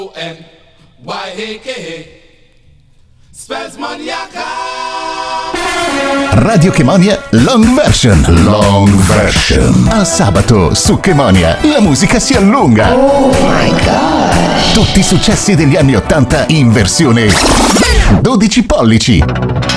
Radio Chemonia Long Version. Long Version. A sabato su Chemonia la musica si allunga. Oh my god. Tutti i successi degli anni '80 in versione 12 pollici.